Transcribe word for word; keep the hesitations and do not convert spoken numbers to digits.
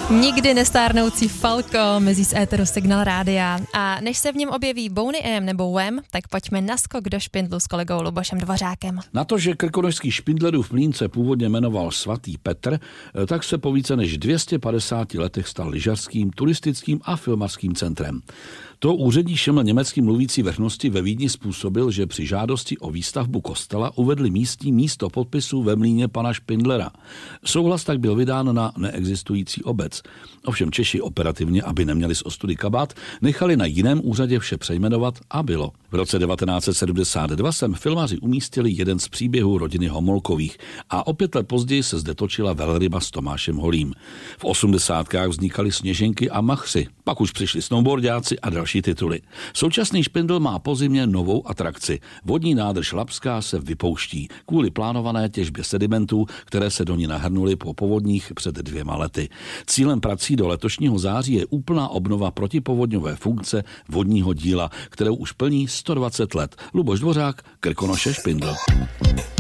Nikdy nestárnoucí Falco mizí z éteru Signál rádia. A než se v něm objeví Boney M nebo Wham, tak pojďme naskok do špindlu s kolegou Lubošem Dvořákem. Na to, že krkonošský Špindlerův mlýn se původně jmenoval Svatý Petr, tak se po více než dvě stě padesáti letech stal lyžařským, turistickým a filmařským centrem. To úřední šiml německý mluvící vrchnosti ve Vídni způsobil, že při žádosti o výstavbu kostela uvedli místní místo podpisu ve mlýně pana Špindlera. Souhlas tak byl vydán na neexistující obec. Ovšem Češi operativně, aby neměli z ostudy kabát, nechali na jiném úřadě vše přejmenovat a bylo. V roce devatenáct set sedmdesát dva sem filmaři umístili jeden z příběhů rodiny Homolkových a o pět let později se zde točila velryba s Tomášem Holým. V osmdesátkách vznikaly Sněženky a Machři, pak už přišli snowboardáci a další tituly. Současný Špindl má po zimě novou atrakci. Vodní nádrž Labská se vypouští kvůli plánované těžbě sedimentů, které se do ní nahrnuly po povodních před dvěma lety. Cílem prací do letošního září je úplná obnova protipovodňové funkce vodního díla, kterou už plní sto dvacet let. Luboš Dvořák, Krkonoše, Špindl.